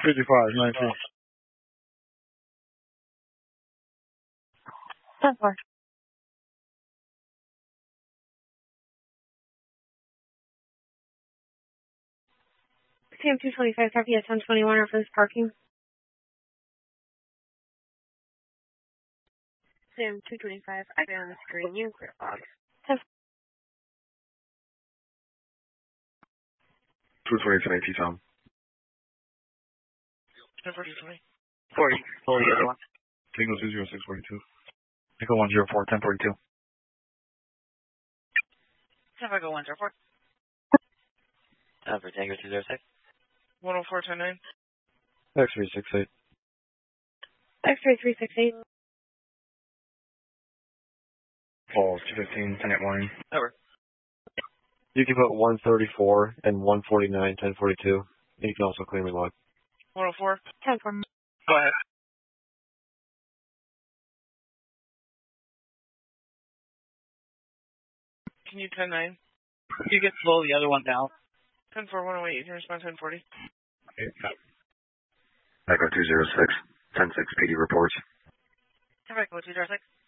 5519. 10-4. CM 225, copy at 1021, reference parking. CM 225, I be on the screen, you clear fog. 220 10 Tom. 1040. 40. Fully the other one. Tango 20642. Tango 104 1042. Tango 104. For Tango 206. 104 109. X-ray 68. X-ray 368. Falls 215 10 morning. Over. You can put 134 and 149 1042. And you can also clean log. 104. 10-4. Go ahead. Can you 10-9? You can slow the other one down. 10-4, 108, you can respond 10-40. Echo 206 10-6 PD reports. Echo 206.